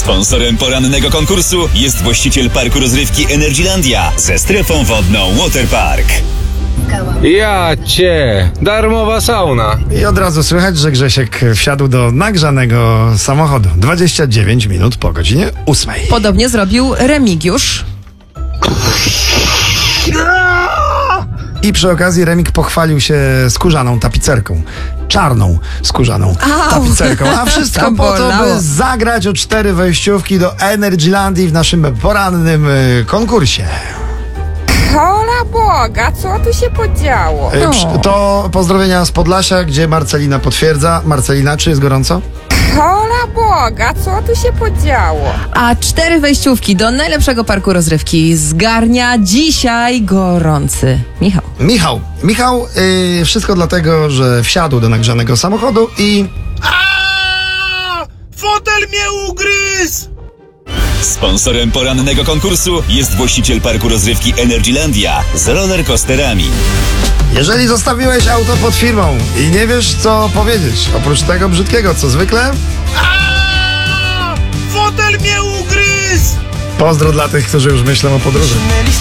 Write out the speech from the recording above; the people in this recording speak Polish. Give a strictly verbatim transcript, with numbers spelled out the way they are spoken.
Sponsorem porannego konkursu jest właściciel parku rozrywki Energylandia ze strefą wodną Waterpark. Ja cię, darmowa sauna. I od razu słychać, że Grzesiek wsiadł do nagrzanego samochodu. dwadzieścia dziewięć minut po godzinie ósmej. Podobnie zrobił Remigiusz. I przy okazji Remik pochwalił się skórzaną tapicerką. Czarną skórzaną Au. tapicerką. A wszystko To po to, bolało. by zagrać o cztery wejściówki do Energylandii w naszym porannym y, konkursie. Hola Boga, co tu się podziało? Y, No. przy- To pozdrowienia z Podlasia, gdzie Marcelina potwierdza. Marcelina, czy jest gorąco? Hola Boga, co tu się podziało? A cztery wejściówki do najlepszego parku rozrywki zgarnia dzisiaj gorący Michał. Michał. Michał, y, wszystko dlatego, że wsiadł do nagrzanego samochodu i... Fotel mnie ugryzł! Sponsorem porannego konkursu jest właściciel parku rozrywki Energylandia z rollercoasterami. Jeżeli zostawiłeś auto pod firmą i nie wiesz, co powiedzieć, oprócz tego brzydkiego, co zwykle, Fotel mnie ugryzł! pozdro dla tych, którzy już myślą o podróży.